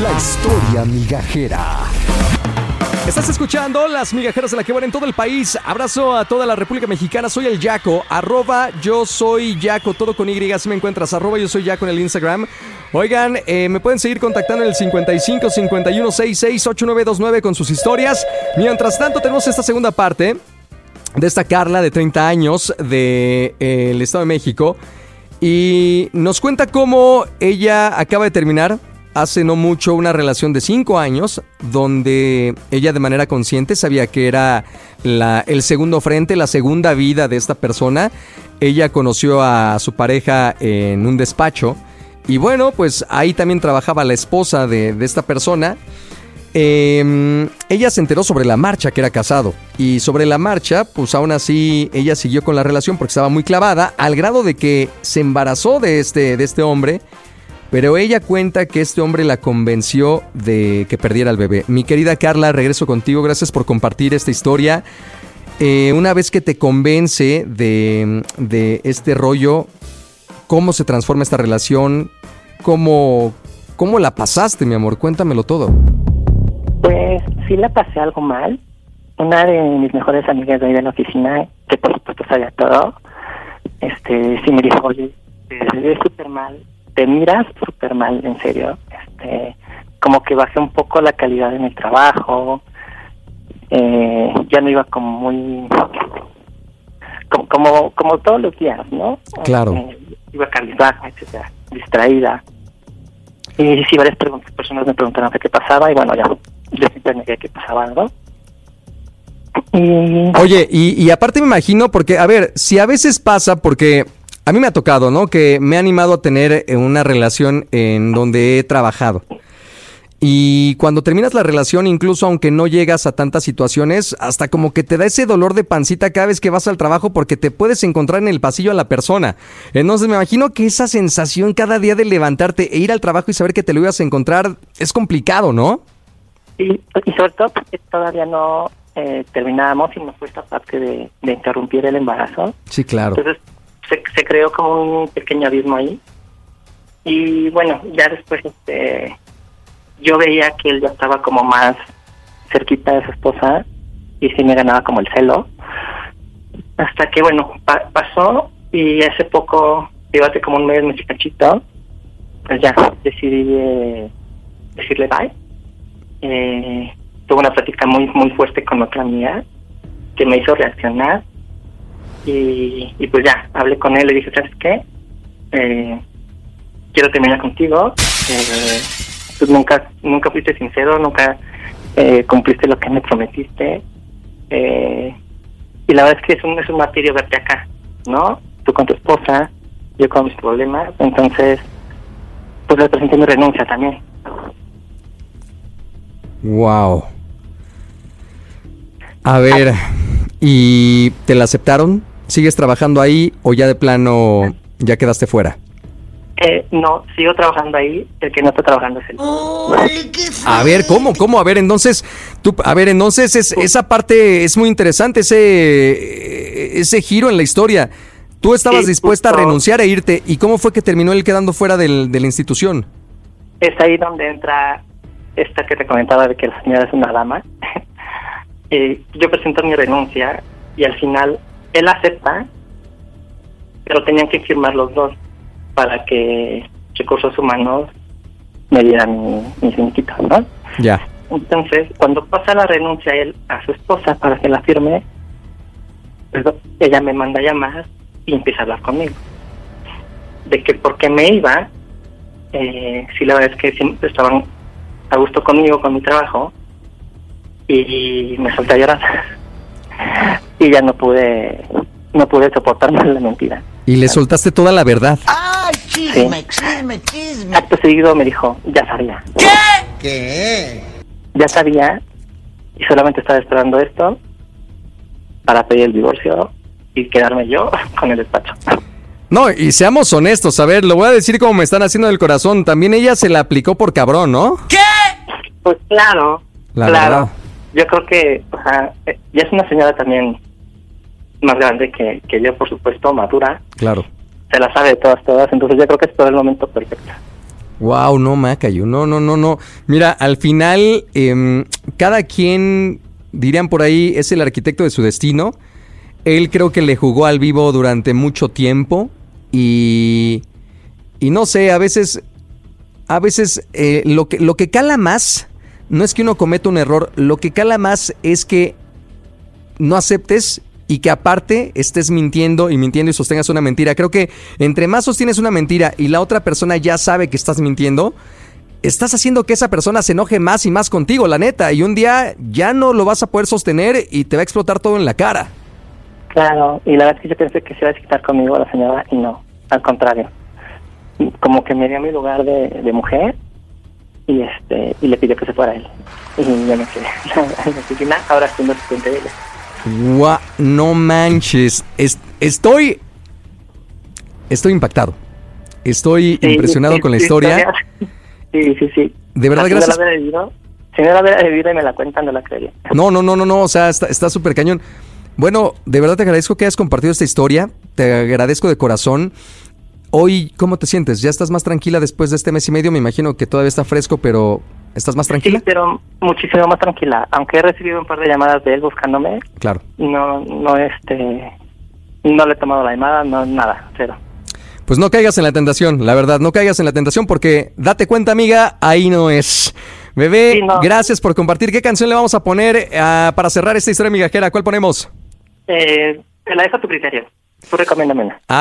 La historia migajera. Estás escuchando Las Migajeras de la que van en todo el país. Abrazo a toda la República Mexicana. Soy el Yaco, @yo soy Yaco, todo con Y, así me encuentras, @yo soy Yaco en el Instagram. Oigan, me pueden seguir contactando en el 55 51 66 8929 con sus historias. Mientras tanto, tenemos esta segunda parte de esta Carla de 30 años del Estado de México. Y nos cuenta cómo ella acaba de terminar hace no mucho una relación de 5 años, donde ella de manera consciente sabía que era el segundo frente, la segunda vida de esta persona. Ella conoció a su pareja en un despacho y bueno, pues ahí también trabajaba la esposa de esta persona. Ella se enteró sobre la marcha que era casado y sobre la marcha, pues aún así ella siguió con la relación porque estaba muy clavada, al grado de que se embarazó de este hombre. Pero ella cuenta que este hombre la convenció de que perdiera al bebé. Mi querida Carla, regreso contigo. Gracias por compartir esta historia. Una vez que te convence de este rollo, ¿cómo se transforma esta relación? ¿Cómo la pasaste, mi amor? Cuéntamelo todo. Pues sí la pasé algo mal. Una de mis mejores amigas de ahí de la oficina, que por supuesto sabía todo, sí me dijo, oye, te ves súper mal. Te miras súper mal, en serio. Como que bajé un poco la calidad en el trabajo. Ya no iba como muy... Como todos los días, ¿no? Claro. Iba cabizbaja, etcétera, distraída. Y sí, varias personas me preguntaron qué pasaba, y bueno, yo siempre negué que pasaba algo. Oye, y aparte me imagino, porque, a ver, si a veces pasa, porque... A mí me ha tocado, ¿no? Que me ha animado a tener una relación en donde he trabajado. Y cuando terminas la relación, incluso aunque no llegas a tantas situaciones, hasta como que te da ese dolor de pancita cada vez que vas al trabajo porque te puedes encontrar en el pasillo a la persona. Entonces me imagino que esa sensación cada día de levantarte e ir al trabajo y saber que te lo ibas a encontrar es complicado, ¿no? Y sobre todo porque todavía no terminábamos y no fue esta parte de interrumpir el embarazo. Sí, claro. Entonces se creó como un pequeño abismo ahí. Y bueno, ya después yo veía que él ya estaba como más cerquita de su esposa y sí me ganaba como el celo. Hasta que bueno, pasó y hace poco, digo, hace como un mes, muy cachito, pues ya decidí decirle bye. Tuve una plática muy muy fuerte con otra amiga que me hizo reaccionar. Y pues ya, hablé con él, le dije, ¿sabes qué? Quiero terminar contigo. Tú nunca fuiste sincero, nunca cumpliste lo que me prometiste. Y la verdad es que es un martirio verte acá, ¿no? Tú con tu esposa, yo con mis problemas. Entonces, pues le presenté mi renuncia también. Wow. A ver, ¿y te la aceptaron? ¿Sigues trabajando ahí o ya de plano ya quedaste fuera? No, sigo trabajando ahí. El que no está trabajando es él. A ver, ¿cómo? A ver, entonces, esa parte es muy interesante, ese giro en la historia. Tú estabas dispuesta a renunciar e irte, ¿y cómo fue que terminó él quedando fuera de la institución? Es ahí donde entra esta que te comentaba de que la señora es una dama. Yo presento mi renuncia y al final él acepta, pero tenían que firmar los dos para que Recursos Humanos me dieran mi finiquito, ¿no? Ya. Entonces, cuando pasa la renuncia él a su esposa para que la firme, pues, ella me manda a llamar y empieza a hablar conmigo. De que por qué me iba, sí, la verdad es que siempre estaban a gusto conmigo, con mi trabajo, y me solté a llorar. Y ya no pude soportar más la mentira. Y le soltaste toda la verdad. ¡Ay, chisme, sí. chisme! Acto seguido me dijo, ya sabía. ¿Qué? Ya sabía, y solamente estaba esperando esto para pedir el divorcio y quedarme yo con el despacho. No, y seamos honestos, a ver, lo voy a decir como me están haciendo del corazón. También ella se la aplicó por cabrón, ¿no? ¿Qué? Pues claro, La claro. verdad. Yo creo que ya es una señora también más grande que yo, por supuesto, madura. Claro. Se la sabe de todas, entonces yo creo que es todo el momento perfecto. Wow, no, Macayo, no. Mira, al final, cada quien, dirían por ahí, es el arquitecto de su destino. Él creo que le jugó al vivo durante mucho tiempo y no sé, a veces lo que cala más no es que uno cometa un error, lo que cala más es que no aceptes y que aparte estés mintiendo y sostengas una mentira. Creo que entre más sostienes una mentira y la otra persona ya sabe que estás mintiendo, estás haciendo que esa persona se enoje más y más contigo, la neta. Y un día ya no lo vas a poder sostener y te va a explotar todo en la cara. Claro, y la verdad es que yo pensé que se iba a desquitar conmigo la señora y no, al contrario. Como que me dio mi lugar de mujer y le pidió que se fuera él. Y yo me quedé en la oficina, ahora estoy en el asistente de él. Guau, no manches. Estoy impactado. Estoy impresionado con la historia. Sí. De verdad, gracias. Si no la hubiera vivido y me la cuentan, no la creería. No. O sea, está súper cañón. Bueno, de verdad te agradezco que hayas compartido esta historia. Te agradezco de corazón. Hoy, ¿cómo te sientes? ¿Ya estás más tranquila después de este mes y medio? Me imagino que todavía está fresco, pero ¿estás más tranquila? Sí, pero muchísimo más tranquila. Aunque he recibido un par de llamadas de él buscándome. Claro. No le he tomado la llamada, no, nada, cero. Pues no caigas en la tentación, la verdad, no caigas en la tentación porque date cuenta, amiga, ahí no es. Bebé, sí, no. Gracias por compartir. ¿Qué canción le vamos a poner para cerrar esta historia migajera? ¿Cuál ponemos? Te la dejo a tu criterio. Tú recomiéndamela.